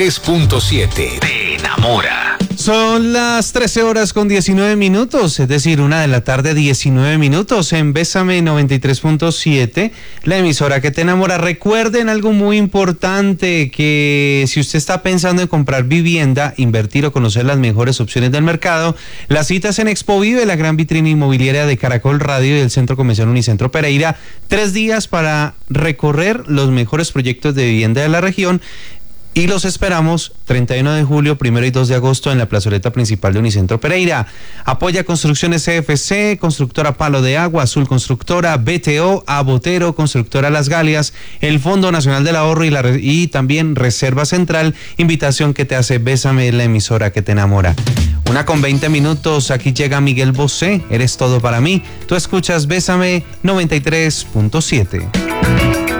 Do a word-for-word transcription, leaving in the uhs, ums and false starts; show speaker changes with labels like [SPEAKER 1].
[SPEAKER 1] tres punto siete te enamora.
[SPEAKER 2] Son las trece horas con diecinueve minutos, es decir, una de la tarde, diecinueve minutos en Bésame noventa y tres punto siete, la emisora que te enamora. Recuerden algo muy importante, que si usted está pensando en comprar vivienda, invertir o conocer las mejores opciones del mercado, las citas en Expo Vive, la gran vitrina inmobiliaria de Caracol Radio y el Centro Comercial Unicentro Pereira. Tres días para recorrer los mejores proyectos de vivienda de la región. Y los esperamos treinta y uno de julio, primero y dos de agosto en la plazoleta principal de Unicentro Pereira. Apoya Construcciones C F C, Constructora Palo de Agua, Azul Constructora, B T O, Abotero, Constructora Las Galias, el Fondo Nacional del Ahorro y, la, y también Reserva Central. Invitación que te hace Bésame, la emisora que te enamora. Una con veinte minutos, aquí llega Miguel Bosé, Eres todo para mí. Tú escuchas Bésame noventa y tres punto siete.